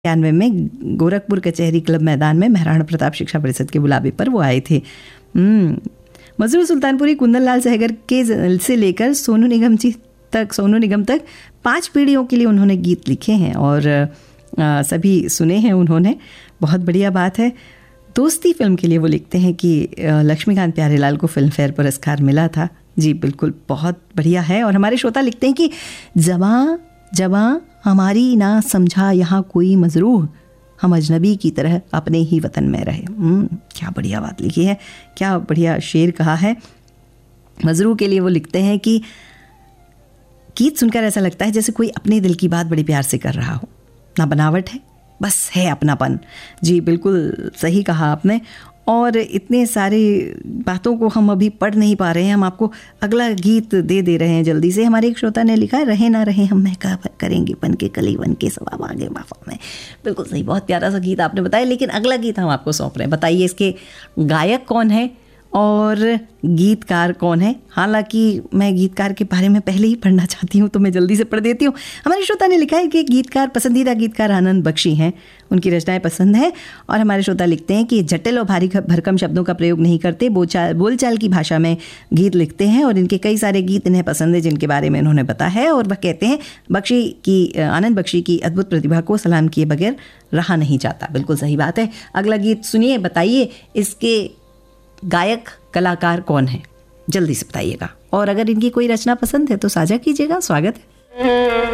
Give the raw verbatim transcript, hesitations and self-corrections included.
इक्यानवे में गोरखपुर कचहरी क्लब मैदान में महाराणा प्रताप शिक्षा परिषद के बुलावे पर वो आए थे। मजरूर सुल्तानपुरी कुंदन लाल सहगर के से लेकर सोनू निगम जी तक सोनू निगम तक पांच पीढ़ियों के लिए उन्होंने गीत लिखे हैं और आ, सभी सुने हैं उन्होंने। बहुत बढ़िया बात है। दोस्ती फिल्म के लिए वो लिखते हैं कि लक्ष्मीकांत प्यारेलाल को फिल्म फेयर पुरस्कार मिला था। जी बिल्कुल, बहुत बढ़िया है। और हमारे श्रोता लिखते हैं कि जवां जवां हमारी ना समझा यहाँ कोई मजरूह, हम अजनबी की तरह अपने ही वतन में रहे। क्या बढ़िया बात लिखी है, क्या बढ़िया शेर कहा है। मजरूह के लिए वो लिखते हैं कि गीत सुनकर ऐसा लगता है जैसे कोई अपने दिल की बात बड़े प्यार से कर रहा हो, ना बनावट है, बस है अपनापन। जी बिल्कुल सही कहा आपने। और इतने सारे बातों को हम अभी पढ़ नहीं पा रहे हैं, हम आपको अगला गीत दे दे रहे हैं जल्दी से। हमारे एक श्रोता ने लिखा है, रहे ना रहे हम महका करेंगे बन के कली बन के सवाब आगे माफा में। बिल्कुल सही, बहुत प्यारा सा गीत आपने बताया। लेकिन अगला गीत हम आपको सौंप रहे हैं। बताइए इसके गायक कौन है और गीतकार कौन है। हालांकि मैं गीतकार के बारे में पहले ही पढ़ना चाहती हूँ तो मैं जल्दी से पढ़ देती हूँ। हमारे श्रोता ने लिखा है कि गीतकार पसंदीदा गीतकार आनंद बख्शी हैं, उनकी रचनाएं पसंद है। और हमारे श्रोता लिखते हैं कि जटिल और भारी भरकम शब्दों का प्रयोग नहीं करते, बोलचाल बोलचाल की भाषा में गीत लिखते हैं और इनके कई सारे गीत इन्हें पसंद है जिनके बारे में उन्होंने बताया है। और वह कहते हैं बख्शी की आनंद बख्शी की अद्भुत प्रतिभा को सलाम किए बगैर रहा नहीं जाता। बिल्कुल सही बात है। अगला गीत सुनिए, बताइए इसके गायक कलाकार कौन है, जल्दी से बताइएगा। और अगर इनकी कोई रचना पसंद है तो साझा कीजिएगा, स्वागत है।